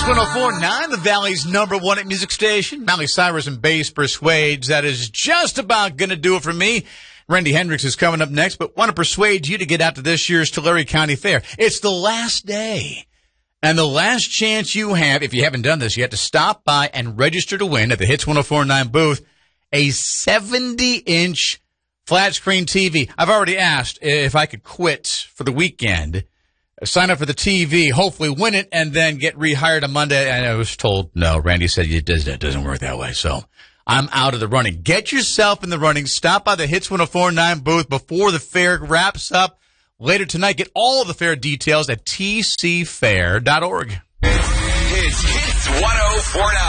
104.9, the Valley's #1 music station. Miley Cyrus and Bass Persuades. That is just about going to do it for me. Randy Hendricks is coming up next, but want to persuade you to get out to this year's Tulare County Fair. It's the last day. And the last chance you have, if you haven't done this, you have to stop by and register to win at the Hits 104.9 booth a 70-inch flat screen TV. I've already asked if I could quit for the weekend, sign up for the TV, hopefully win it, and then get rehired on Monday. And I was told, no, Randy said it doesn't work that way. So I'm out of the running. Get yourself in the running. Stop by the Hits 104.9 booth before the fair wraps up later tonight. Get all of the fair details at tcfair.org. It's Hits 104.9.